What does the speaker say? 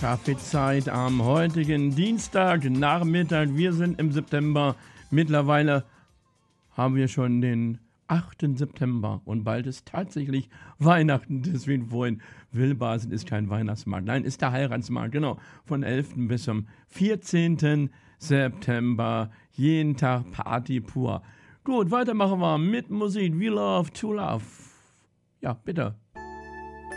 Kaffeezeit am heutigen Dienstagnachmittag. Wir sind im September. Mittlerweile haben wir schon den 8. September und bald ist tatsächlich Weihnachten. Deswegen vorhin Willbasen ist kein Weihnachtsmarkt. Nein, ist der Heiratsmarkt, genau. Von 11. bis zum 14. September. Jeden Tag Party pur. Gut, weitermachen wir mit Musik. We love to love. Ja, bitte.